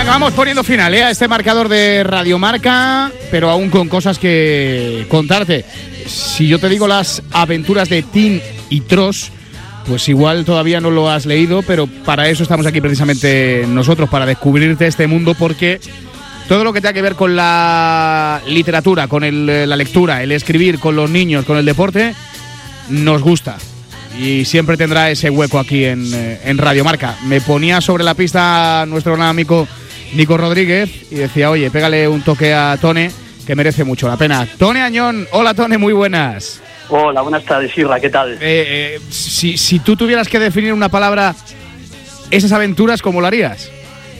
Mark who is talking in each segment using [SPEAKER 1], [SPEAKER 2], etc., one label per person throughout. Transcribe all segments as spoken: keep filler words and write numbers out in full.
[SPEAKER 1] Venga, vamos poniendo final ¿eh? a este marcador de Radiomarca, pero aún con cosas que contarte. Si yo te digo las aventuras de Tim y Tros, pues igual todavía no lo has leído, pero para eso estamos aquí precisamente nosotros, para descubrirte este mundo, porque todo lo que tenga que ver con la literatura, con el, la lectura, el escribir, con los niños, con el deporte, nos gusta. Y siempre tendrá ese hueco aquí en, en Radiomarca. Me ponía sobre la pista nuestro gran amigo Nico Rodríguez y decía, oye, pégale un toque a Tone, que merece mucho la pena. Tone Añón, hola Tone, muy buenas.
[SPEAKER 2] Hola, buenas tardes, Isra, ¿qué tal?
[SPEAKER 1] Eh, eh, si, si tú tuvieras que definir una palabra, esas aventuras, ¿cómo lo harías?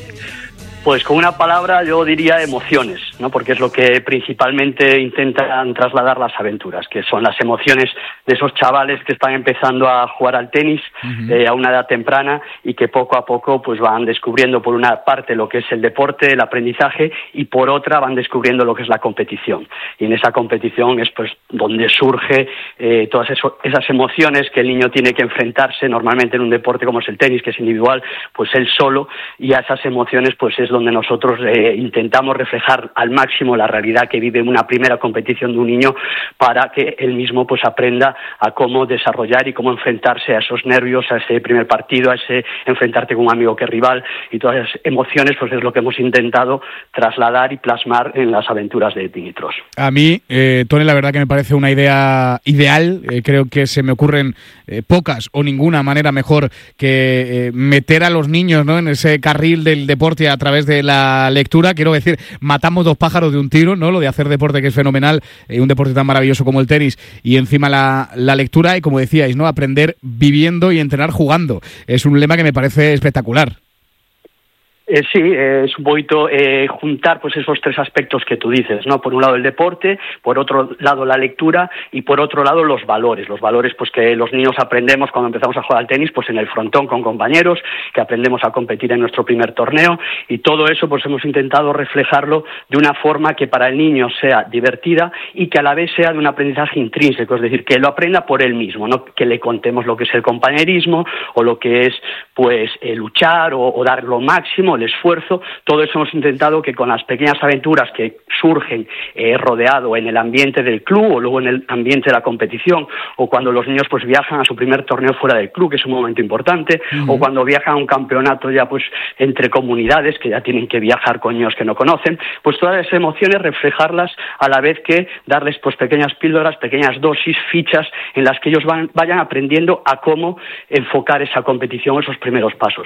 [SPEAKER 2] Pues con una palabra yo diría emociones, ¿no? Porque es lo que principalmente intentan trasladar las aventuras, que son las emociones de esos chavales que están empezando a jugar al tenis uh-huh. eh, a una edad temprana y que poco a poco pues van descubriendo por una parte lo que es el deporte, el aprendizaje, y por otra van descubriendo lo que es la competición. Y en esa competición es pues donde surge eh, todas eso, esas emociones que el niño tiene que enfrentarse normalmente en un deporte como es el tenis, que es individual, pues él solo, y a esas emociones pues es donde nosotros eh, intentamos reflejar al máximo la realidad que vive una primera competición de un niño, para que él mismo pues aprenda a cómo desarrollar y cómo enfrentarse a esos nervios, a ese primer partido, a ese enfrentarte con un amigo que es rival, y todas esas emociones pues es lo que hemos intentado trasladar y plasmar en las aventuras de Tim y Tros.
[SPEAKER 1] A mí, eh, Tony, la verdad que me parece una idea ideal. Eh, creo que se me ocurren eh, pocas o ninguna manera mejor que eh, meter a los niños, ¿no?, en ese carril del deporte a través de la lectura. Quiero decir, matamos dos pájaros de un tiro, ¿no? Lo de hacer deporte, que es fenomenal, eh, un deporte tan maravilloso como el tenis, y encima la, la lectura, y como decíais, ¿no?, aprender viviendo y entrenar jugando. Es un lema que me parece espectacular.
[SPEAKER 2] Eh, sí, eh, es un poquito eh, juntar pues esos tres aspectos que tú dices, ¿no? Por un lado el deporte, por otro lado la lectura y por otro lado los valores. Los valores pues que los niños aprendemos cuando empezamos a jugar al tenis, pues en el frontón con compañeros, que aprendemos a competir en nuestro primer torneo, y todo eso pues hemos intentado reflejarlo de una forma que para el niño sea divertida y que a la vez sea de un aprendizaje intrínseco, es decir, que lo aprenda por él mismo, no que le contemos lo que es el compañerismo o lo que es pues eh, luchar o, o dar lo máximo, el esfuerzo. Todo eso hemos intentado que con las pequeñas aventuras que surgen eh, rodeado en el ambiente del club o luego en el ambiente de la competición, o cuando los niños pues viajan a su primer torneo fuera del club, que es un momento importante, uh-huh. o cuando viajan a un campeonato ya pues entre comunidades, que ya tienen que viajar con niños que no conocen, pues todas esas emociones reflejarlas a la vez que darles pues pequeñas píldoras, pequeñas dosis, fichas en las que ellos van, vayan aprendiendo a cómo enfocar esa competición, esos primeros pasos.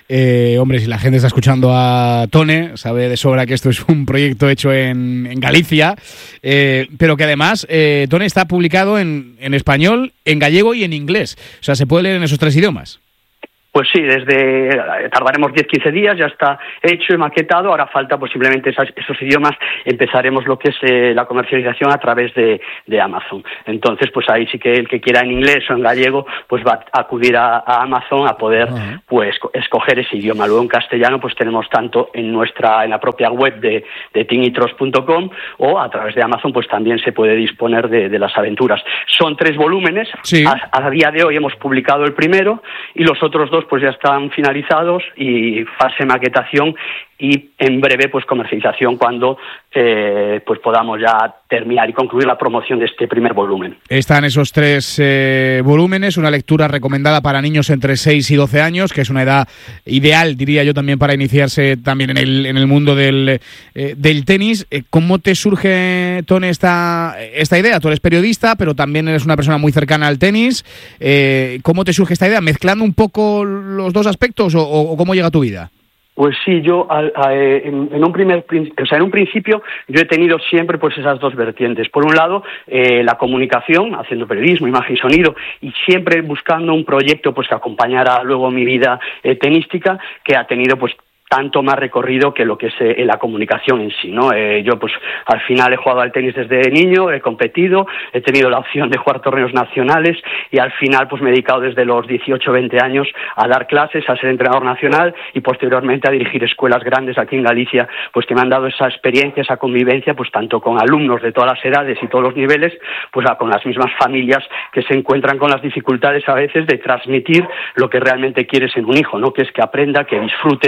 [SPEAKER 1] Eh, hombre, si la gente está escuchando a Tone, sabe de sobra que esto es un proyecto hecho en, en Galicia, eh, pero que además eh, Tone está publicado en, en español, en gallego y en inglés. O sea, se puede leer en esos tres idiomas.
[SPEAKER 2] Pues sí, desde tardaremos diez a quince días, ya está hecho y maquetado. Ahora falta pues simplemente esas, esos idiomas. Empezaremos lo que es eh, la comercialización a través de, de Amazon. Entonces, pues ahí sí que el que quiera en inglés o en gallego, pues va a acudir a, a Amazon a poder uh-huh. pues escoger ese idioma. Luego en castellano, pues tenemos tanto en nuestra en la propia web de, de tim y tros punto com, o a través de Amazon, pues también se puede disponer de, de las aventuras. Son tres volúmenes.
[SPEAKER 1] Sí.
[SPEAKER 2] A, a día de hoy hemos publicado el primero y los otros dos pues ya están finalizados y fase maquetación, y en breve pues comercialización cuando eh, pues podamos ya terminar y concluir la promoción de este primer volumen.
[SPEAKER 1] Están esos tres eh, volúmenes, una lectura recomendada para niños entre seis y doce años, que es una edad ideal, diría yo, también para iniciarse también en el, en el mundo del, eh, del tenis. ¿Cómo te surge, Tone, esta, esta idea? Tú eres periodista, pero también eres una persona muy cercana al tenis. Eh, ¿Cómo te surge esta idea? ¿Mezclando un poco los dos aspectos o, o cómo llega a tu vida?
[SPEAKER 2] Pues sí, yo a, a, en, en un primer, o sea, en un principio yo he tenido siempre pues esas dos vertientes. Por un lado, eh, la comunicación, haciendo periodismo, imagen y sonido, y siempre buscando un proyecto pues que acompañara luego mi vida eh, tenística, que ha tenido pues tanto más recorrido que lo que es eh, la comunicación en sí, ¿no? Eh, yo pues al final he jugado al tenis desde niño, he competido, he tenido la opción de jugar torneos nacionales, y al final pues me he dedicado desde los dieciocho, veinte años a dar clases, a ser entrenador nacional y posteriormente a dirigir escuelas grandes aquí en Galicia, pues que me han dado esa experiencia, esa convivencia, pues tanto con alumnos de todas las edades y todos los niveles, pues a, con las mismas familias que se encuentran con las dificultades a veces de transmitir lo que realmente quieres en un hijo, ¿no? Que es que aprenda, que disfrute,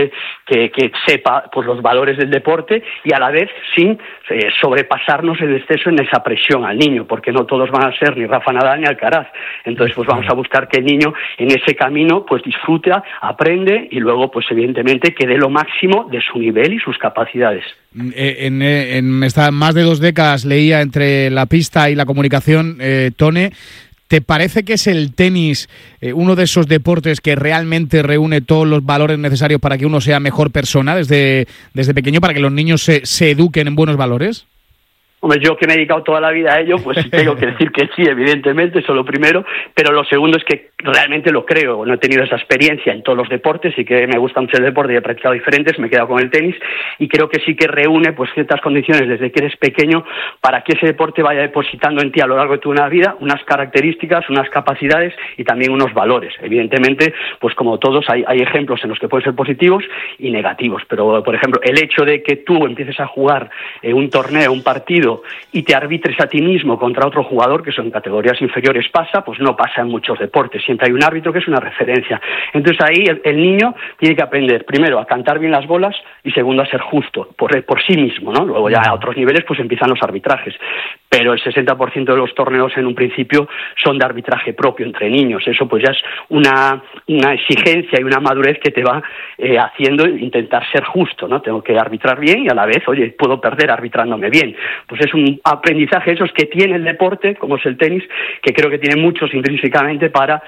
[SPEAKER 2] que, que sepa pues los valores del deporte y a la vez sin eh, sobrepasarnos el exceso en esa presión al niño, porque no todos van a ser ni Rafa Nadal ni Alcaraz. Entonces pues vamos a buscar que el niño en ese camino pues disfruta, aprende y luego pues evidentemente que dé lo máximo de su nivel y sus capacidades.
[SPEAKER 1] En, en, en estas más de dos décadas leía entre la pista y la comunicación, eh, Tone, ¿te parece que es el tenis eh, uno de esos deportes que realmente reúne todos los valores necesarios para que uno sea mejor persona desde, desde pequeño, para que los niños se, se eduquen en buenos valores?
[SPEAKER 2] Hombre, yo que me he dedicado toda la vida a ello, pues tengo que decir que sí, evidentemente, eso es lo primero, pero lo segundo es que realmente lo creo. No he tenido esa experiencia en todos los deportes y que me gusta mucho el deporte y he practicado diferentes, me he quedado con el tenis y creo que sí que reúne pues ciertas condiciones desde que eres pequeño para que ese deporte vaya depositando en ti a lo largo de tu vida unas características, unas capacidades y también unos valores. Evidentemente, pues como todos, hay, hay ejemplos en los que pueden ser positivos y negativos, pero por ejemplo, el hecho de que tú empieces a jugar eh, un torneo, un partido y te arbitres a ti mismo contra otro jugador, que son categorías inferiores, pasa, pues no pasa en muchos deportes. Siempre hay un árbitro que es una referencia. Entonces ahí el, el niño tiene que aprender, primero, a cantar bien las bolas y segundo, a ser justo por, por sí mismo, ¿no? Luego ya a otros niveles pues empiezan los arbitrajes. Pero el sesenta por ciento de los torneos en un principio son de arbitraje propio entre niños. Eso pues ya es una, una exigencia y una madurez que te va eh, haciendo intentar ser justo, ¿no? Tengo que arbitrar bien y a la vez, oye, puedo perder arbitrándome bien. Pues es un aprendizaje esos que tiene el deporte, como es el tenis, que creo que tiene muchos intrínsecamente para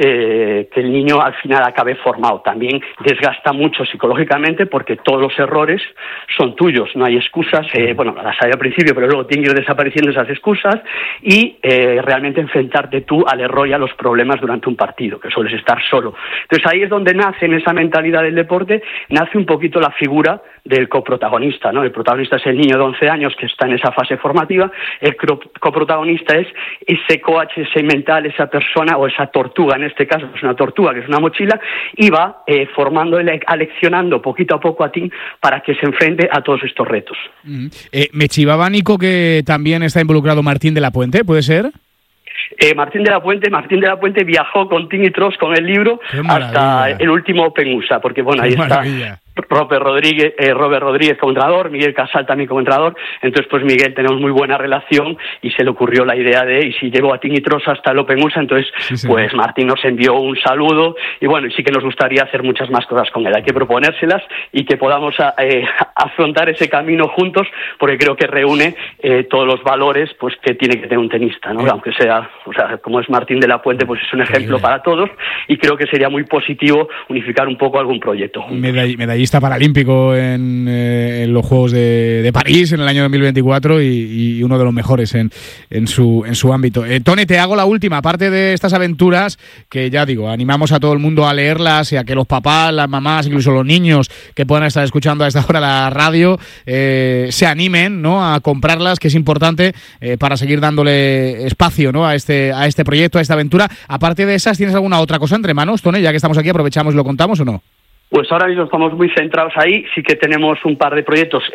[SPEAKER 2] eh, que el niño al final acabe formado. También desgasta mucho psicológicamente porque todos los errores son tuyos, no hay excusas, eh, bueno, las hay al principio, pero luego tienen que ir desapareciendo esas excusas y eh, realmente enfrentarte tú al error y a los problemas durante un partido, que sueles estar solo. Entonces ahí es donde nace, en esa mentalidad del deporte, nace un poquito la figura del coprotagonista, ¿no? El protagonista es el niño de once años que está en esa fase formativa, el coprotagonista es ese coach, ese mental, esa persona o esa tortuga, en este caso es una tortuga que es una mochila y va eh, formando, aleccionando poquito a poco a ti para que se enfrente a todos estos retos.
[SPEAKER 1] Mm. Eh, me chivaba, Nico, que también está involucrado Martín de la Puente, ¿puede ser?
[SPEAKER 2] Eh, Martín de la Puente, Martín de la Puente viajó con Tim y Trost con el libro hasta el último Open U S A, porque bueno,
[SPEAKER 1] Qué
[SPEAKER 2] ahí
[SPEAKER 1] maravilla.
[SPEAKER 2] está Robert Rodríguez, eh, Robert Rodríguez como entrenador, Miguel Casal también como entrenador. Entonces pues Miguel tenemos muy buena relación y se le ocurrió la idea de, y si llevo a Tim y Trost hasta el Open U S A, entonces sí, sí. pues Martín nos envió un saludo y bueno, y sí que nos gustaría hacer muchas más cosas con él. Hay que proponérselas y que podamos a, eh, afrontar ese camino juntos, porque creo que reúne eh, todos los valores pues que tiene que tener un tenista, ¿no? Sí. Aunque sea, o sea, como es Martín de la Puente, pues es un ejemplo sí, para todos y creo que sería muy positivo unificar un poco algún proyecto juntos.
[SPEAKER 1] Medall- medallista paralímpico en, eh, en los Juegos de, de París en el año dos mil veinticuatro y, y uno de los mejores en, en, su, en su ámbito. Eh, Tone, te hago la última, aparte de estas aventuras que ya digo, animamos a todo el mundo a leerlas y a que los papás, las mamás, incluso los niños que puedan estar escuchando a esta hora la radio eh, se animen, ¿no?, a comprarlas, que es importante eh, para seguir dándole espacio, ¿no?, a este, a este proyecto, a esta aventura. Aparte de esas, ¿tienes alguna otra cosa entre manos, Tone? Ya que estamos aquí, aprovechamos y lo contamos, ¿o no?
[SPEAKER 2] Pues ahora mismo estamos muy centrados ahí, sí que tenemos un par de proyectos